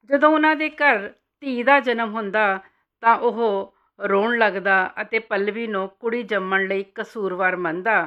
ਜਦੋਂ ਉਹਨਾਂ ਦੇ ਘਰ ਧੀ ਦਾ ਜਨਮ ਹੁੰਦਾ ਤਾਂ ਉਹ ਰੋਣ ਲੱਗਦਾ ਅਤੇ ਪੱਲਵੀ ਨੂੰ ਕੁੜੀ ਜੰਮਣ ਲਈ ਕਸੂਰਵਾਰ ਮੰਨਦਾ।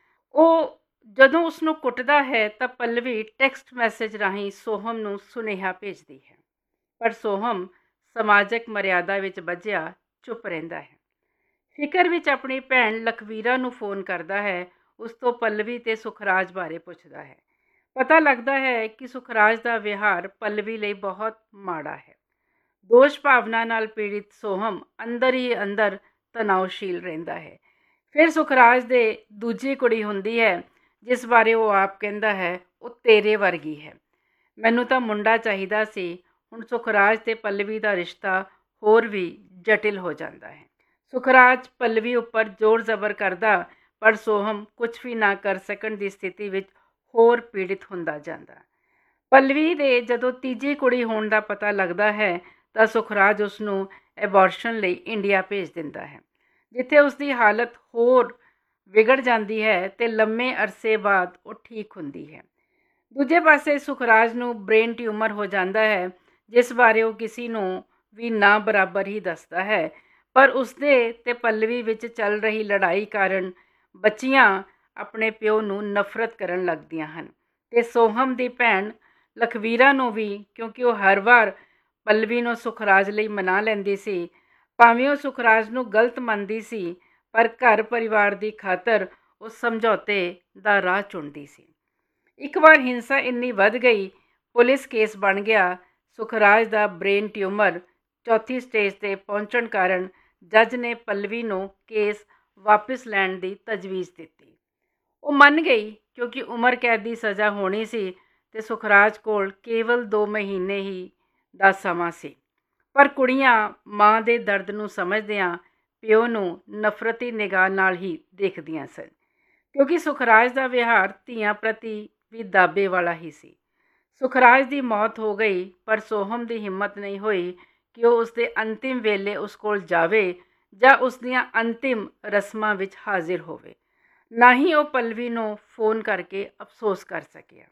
ਉਹ ਜਦੋਂ ਉਸਨੂੰ ਕੁੱਟਦਾ ਹੈ ਤਾਂ ਪੱਲਵੀ ਟੈਕਸਟ ਮੈਸੇਜ ਰਾਹੀਂ ਸੋਹਮ ਨੂੰ ਸੁਨੇਹਾ ਭੇਜਦੀ ਹੈ, ਪਰ ਸੋਹਮ ਸਮਾਜਿਕ ਮਰਿਆਦਾ ਵਿੱਚ ਬੱਝਿਆ ਚੁੱਪ ਰਹਿੰਦਾ ਹੈ। ਫਿਕਰ ਵਿੱਚ ਆਪਣੀ ਭੈਣ ਲਖਵੀਰਾ ਨੂੰ ਫੋਨ ਕਰਦਾ ਹੈ। ਉਸ ਤੋਂ ਪੱਲਵੀ ਤੇ ਸੁਖਰਾਜ ਬਾਰੇ ਪੁੱਛਦਾ ਹੈ। ਪਤਾ ਲੱਗਦਾ ਹੈ ਕਿ ਸੁਖਰਾਜ ਦਾ ਵਿਹਾਰ ਪੱਲਵੀ ਲਈ ਬਹੁਤ ਮਾੜਾ ਹੈ। ਦੋਸ਼ ਭਾਵਨਾ ਨਾਲ ਪੀੜਿਤ ਸੋਹਮ ਅੰਦਰ ਹੀ ਅੰਦਰ ਤਣਾਅਸ਼ੀਲ ਰਹਿੰਦਾ ਹੈ। ਫਿਰ ਸੁਖਰਾਜ ਦੇ ਦੂਜੀ ਕੁੜੀ ਹੁੰਦੀ ਹੈ, ਜਿਸ ਬਾਰੇ ਉਹ ਆਪ ਕਹਿੰਦਾ ਹੈ, ਉਹ ਤੇਰੇ ਵਰਗੀ ਹੈ। ਮੈਨੂੰ ਤਾਂ ਮੁੰਡਾ ਚਾਹੀਦਾ ਸੀ। ਹੁਣ ਸੁਖਰਾਜ ਤੇ ਪੱਲਵੀ ਦਾ ਰਿਸ਼ਤਾ ਹੋਰ ਵੀ ਜਟਿਲ ਹੋ ਜਾਂਦਾ ਹੈ। ਸੁਖਰਾਜ ਪੱਲਵੀ ਉੱਪਰ ਜ਼ੋਰ ਜ਼ਬਰ ਕਰਦਾ, ਪਰ ਸੋਹਮ ਕੁਝ ਵੀ ਨਾ ਕਰ ਸਕਣ ਦੀ ਸਥਿਤੀ ਵਿੱਚ ਹੋਰ ਪੀੜਿਤ ਹੁੰਦਾ ਜਾਂਦਾ। ਪੱਲਵੀ ਦੇ ਜਦੋਂ ਤੀਜੀ ਕੁੜੀ ਹੋਣ ਦਾ ਪਤਾ ਲੱਗਦਾ ਹੈ ਤਾਂ ਸੁਖਰਾਜ ਉਸ ਨੂੰ ਐਬੋਰਸ਼ਨ ਲਈ ਇੰਡੀਆ ਭੇਜ ਦਿੰਦਾ ਹੈ, ਜਿੱਥੇ ਉਸ ਦੀ ਹਾਲਤ ਹੋਰ ਵਿਗੜ ਜਾਂਦੀ ਹੈ ਤੇ ਲੰਮੇ ਅਰਸੇ ਬਾਅਦ ਉਹ ਠੀਕ ਹੁੰਦੀ ਹੈ। ਦੂਜੇ ਪਾਸੇ ਸੁਖਰਾਜ ਨੂੰ ਬ੍ਰੇਨ ਟਿਊਮਰ ਹੋ ਜਾਂਦਾ ਹੈ, ਜਿਸ ਬਾਰੇ ਉਹ ਕਿਸੇ ਨੂੰ ਵੀ ਨਾ ਬਰਾਬਰ ਹੀ ਦੱਸਦਾ ਹੈ। ਪਰ ਉਸਦੇ ਤੇ ਪੱਲਵੀ ਵਿੱਚ ਚੱਲ ਰਹੀ ਲੜਾਈ ਕਾਰਨ ਬੱਚੀਆਂ ਆਪਣੇ ਪਿਓ ਨੂੰ ਨਫ਼ਰਤ ਕਰਨ ਲੱਗਦੀਆਂ ਹਨ ਤੇ ਸੋਹਮ ਦੀ ਭੈਣ ਲਖਵੀਰਾ ਨੂੰ ਵੀ, ਕਿਉਂਕਿ ਉਹ ਹਰ ਵਾਰ ਪੱਲਵੀ ਨੂੰ ਸੁਖਰਾਜ ਲਈ ਮਨਾ ਲੈਂਦੀ ਸੀ। ਭਾਵੇਂ ਉਹ ਸੁਖਰਾਜ ਨੂੰ ਗਲਤ ਮੰਨਦੀ ਸੀ, ਪਰ ਘਰ ਪਰਿਵਾਰ ਦੀ ਖਾਤਰ ਉਹ ਸਮਝੌਤੇ ਦਾ ਰਾਹ ਚੁਣਦੀ ਸੀ। ਇੱਕ ਵਾਰ ਹਿੰਸਾ ਇੰਨੀ ਵੱਧ ਗਈ, ਪੁਲਿਸ ਕੇਸ ਬਣ ਗਿਆ। ਸੁਖਰਾਜ ਦਾ ਬ੍ਰੇਨ ਟਿਊਮਰ ਚੌਥੀ ਸਟੇਜ 'ਤੇ ਪਹੁੰਚਣ ਕਾਰਨ ਜੱਜ ਨੇ ਪੱਲਵੀ ਨੂੰ ਕੇਸ ਵਾਪਿਸ ਲੈਣ ਦੀ ਤਜਵੀਜ਼ ਦਿੱਤੀ। ਉਹ ਮੰਨ ਗਈ, ਕਿਉਂਕਿ ਉਮਰ ਕੈਦ ਦੀ ਸਜ਼ਾ ਹੋਣੀ ਸੀ ਤੇ ਸੁਖਰਾਜ ਕੋਲ ਕੇਵਲ 2 ਮਹੀਨੇ ਹੀ ਦਾ ਸਮਾਂ ਸੀ। ਪਰ ਕੁੜੀਆਂ ਮਾਂ ਦੇ ਦਰਦ ਨੂੰ ਸਮਝਦਿਆਂ ਪਿਓ ਨੂੰ ਨਫ਼ਰਤੀ ਨਿਗਾਹ ਨਾਲ ਹੀ ਦੇਖਦੀਆਂ ਸਨ, ਕਿਉਂਕਿ ਸੁਖਰਾਜ ਦਾ ਵਿਹਾਰ ਧੀਆਂ ਪ੍ਰਤੀ ਵੀ ਦਾਬੇ ਵਾਲਾ ਹੀ ਸੀ। ਸੁਖਰਾਜ ਦੀ ਮੌਤ ਹੋ ਗਈ, ਪਰ ਸੋਹਮ ਦੀ ਹਿੰਮਤ ਨਹੀਂ ਹੋਈ ਕਿ ਉਹ ਉਸਦੇ ਅੰਤਿਮ ਵੇਲੇ ਉਸ ਕੋਲ ਜਾਵੇ ਜਾਂ ਉਸ ਦੀਆਂ ਅੰਤਿਮ ਰਸਮਾਂ ਵਿੱਚ ਹਾਜ਼ਰ ਹੋਵੇ। ਨਾ ਹੀ ਉਹ ਪੱਲਵੀ ਨੂੰ ਫੋਨ ਕਰਕੇ ਅਫਸੋਸ ਕਰ ਸਕਿਆ।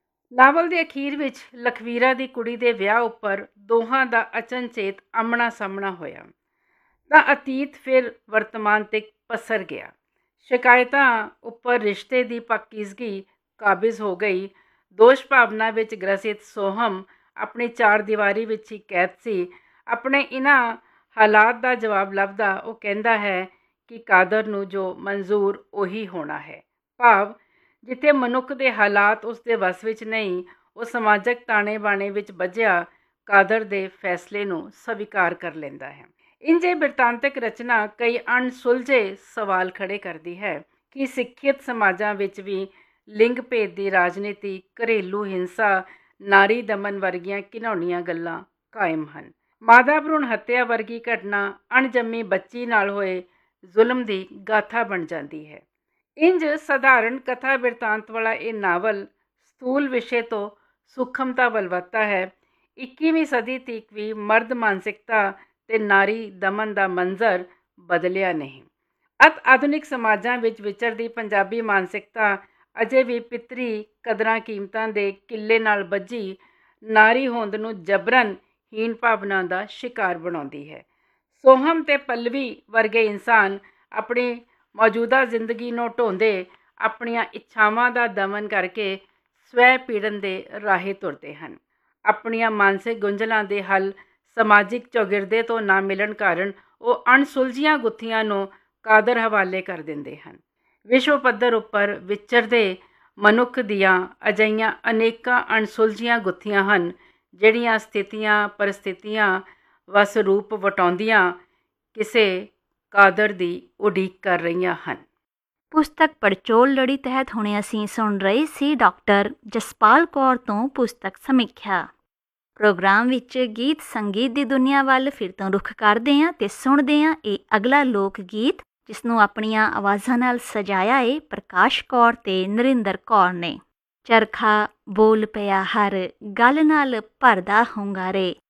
ਨਾਵਲ ਦੇ ਅਖੀਰ ਵਿੱਚ ਲਖਵੀਰਾ ਦੀ ਕੁੜੀ ਦੇ ਵਿਆਹ ਉੱਪਰ ਦੋਹਾਂ ਦਾ ਅਚਨਚੇਤ ਆਮਣਾ ਸਾਹਮਣਾ ਹੋਇਆ ਤਾਂ ਅਤੀਤ ਫਿਰ ਵਰਤਮਾਨ 'ਤੇ ਪਸਰ ਗਿਆ। ਸ਼ਿਕਾਇਤਾਂ ਉੱਪਰ ਰਿਸ਼ਤੇ ਦੀ ਪਾਕੀਜ਼ਗੀ ਕਾਬਿਜ਼ ਹੋ ਗਈ। ਦੋਸ਼ ਭਾਵਨਾ ਵਿੱਚ ਗ੍ਰਸਿਤ ਸੋਹਮ ਆਪਣੀ 4 ਦੀਵਾਰੀ ਵਿੱਚ ਹੀ ਕੈਦ ਸੀ। ਆਪਣੇ ਇਹਨਾਂ ਹਾਲਾਤ ਦਾ ਜਵਾਬ ਲੱਭਦਾ ਉਹ ਕਹਿੰਦਾ ਹੈ ਕਿ ਕਾਦਰ ਨੂੰ ਜੋ ਮਨਜ਼ੂਰ ਉਹੀ ਹੋਣਾ ਹੈ। ਭਾਵ ਜਿੱਥੇ ਮਨੁੱਖ ਦੇ ਹਾਲਾਤ ਉਸ ਦੇ ਵੱਸ ਵਿੱਚ ਨਹੀਂ, ਉਹ ਸਮਾਜਿਕ ਤਾਣੇ ਬਾਣੇ ਵਿੱਚ ਬੱਝਿਆ ਕਾਦਰ ਦੇ ਫੈਸਲੇ ਨੂੰ ਸਵੀਕਾਰ ਕਰ ਲੈਂਦਾ ਹੈ। ਇੰਝ ਇਹ ਬਿਰਤਾਂਤਕ ਰਚਨਾ ਕਈ ਅਣਸੁਲਝੇ ਸਵਾਲ ਖੜੇ ਕਰਦੀ ਹੈ ਕਿ ਸਿੱਖਿਅਤ ਸਮਾਜਾਂ ਵਿੱਚ ਵੀ ਲਿੰਗ ਭੇਦ ਦੀ ਰਾਜਨੀਤੀ, ਘਰੇਲੂ ਹਿੰਸਾ, ਨਾਰੀ ਦਮਨ ਵਰਗੀਆਂ ਘਿਨਾਉਣੀਆਂ ਗੱਲਾਂ ਕਾਇਮ ਹਨ। ਮਾਦਾ ਭਰੂਣ ਹੱਤਿਆ ਵਰਗੀ ਘਟਨਾ ਅਣਜੰਮੀ ਬੱਚੀ ਨਾਲ ਹੋਏ ਜ਼ੁਲਮ ਦੀ ਗਾਥਾ ਬਣ ਜਾਂਦੀ ਹੈ। ਇੰਝ ਸਧਾਰਨ ਕਥਾ ਬਿਰਤਾਂਤ ਵਾਲਾ ਇਹ ਨਾਵਲ ਸਥੂਲ ਵਿਸ਼ੇ ਤੋਂ ਸੂਖਮਤਾ ਵੱਲ ਵੱਧਦਾ ਹੈ। 21ਵੀਂ ਸਦੀ ਤੀਕ ਵੀ ਮਰਦ ਮਾਨਸਿਕਤਾ ਤੇ ਨਾਰੀ ਦਮਨ ਦਾ ਮੰਜ਼ਰ ਬਦਲਿਆ ਨਹੀਂ। ਅਤ ਆਧੁਨਿਕ ਸਮਾਜਾਂ ਵਿੱਚ ਵਿਚਰਦੀ ਪੰਜਾਬੀ ਮਾਨਸਿਕਤਾ ਅਜੇ ਵੀ ਪਿਤਰੀ ਕਦਰਾਂ ਕੀਮਤਾਂ ਦੇ ਕਿੱਲੇ ਨਾਲ ਬੱਝੀ ਨਾਰੀ ਹੋਂਦ ਨੂੰ ਜਬਰਨ ਹੀਣ ਭਾਵਨਾ ਦਾ ਸ਼ਿਕਾਰ ਬਣਾਉਂਦੀ ਹੈ। ਸੋਹਮ ਤੇ ਪੱਲਵੀ ਵਰਗੇ ਇਨਸਾਨ ਆਪਣੀ ਮੌਜੂਦਾ ਜ਼ਿੰਦਗੀ ਨੂੰ ਢਾਉਂਦੇ ਆਪਣੀਆਂ ਇੱਛਾਵਾਂ ਦਾ ਦਮਨ ਕਰਕੇ ਸਵੈ ਪੀੜਨ ਦੇ ਰਾਹੇ ਤੁਰਦੇ ਹਨ। ਆਪਣੀਆਂ ਮਾਨਸਿਕ ਗੁੰਝਲਾਂ ਦੇ ਹੱਲ ਸਮਾਜਿਕ ਚੌਗਿਰਦੇ ਤੋਂ ਨਾ ਮਿਲਣ ਕਾਰਨ ਉਹ ਅਣਸੁਲਝੀਆਂ ਗੁੱਥੀਆਂ ਨੂੰ ਕਾਦਰ ਹਵਾਲੇ ਕਰ ਦਿੰਦੇ ਹਨ। ਵਿਸ਼ਵ ਪੱਧਰ ਉੱਪਰ ਵਿਚਰਦੇ ਮਨੁੱਖ ਦੀਆਂ ਅਜਿਹੀਆਂ ਅਨੇਕਾਂ ਅਣਸੁਲਝੀਆਂ ਗੁੱਥੀਆਂ ਹਨ, ਜਿਹੜੀਆਂ ਸਥਿਤੀਆਂ ਪਰਿਸਥਿਤੀਆਂ ਵਸ ਰੂਪ ਵਟਾਉਂਦੀਆਂ ਕਿਸੇ ਕਾਦਰ ਦੀ ਉਡੀਕ ਕਰ ਰਹੀਆਂ ਹਨ। ਪੁਸਤਕ ਪੜਚੋਲ ਲੜੀ ਤਹਿਤ ਹੁਣੇ ਅਸੀਂ ਸੁਣ ਰਹੇ ਸੀ ਡਾਕਟਰ ਜਸਪਾਲ ਕੌਰ ਤੋਂ ਪੁਸਤਕ ਸਮੀਖਿਆ। ਪ੍ਰੋਗਰਾਮ ਵਿੱਚ ਗੀਤ ਸੰਗੀਤ ਦੀ ਦੁਨੀਆ ਵੱਲ ਫਿਰ ਤੋਂ ਰੁਖ ਕਰਦੇ ਹਾਂ ਤੇ ਸੁਣਦੇ ਹਾਂ ਇਹ ਅਗਲਾ ਲੋਕ ਗੀਤ, ਜਿਸ ਨੂੰ ਆਪਣੀਆਂ ਆਵਾਜ਼ਾਂ ਨਾਲ ਸਜਾਇਆ ਏ ਪ੍ਰਕਾਸ਼ ਕੌਰ ਤੇ ਨਰਿੰਦਰ ਕੌਰ ਨੇ। ਚਰਖਾ ਬੋਲ ਪਿਆ ਹਰ ਗੱਲ ਨਾਲ ਭਰਦਾ ਹੁੰਗਾਰੇ,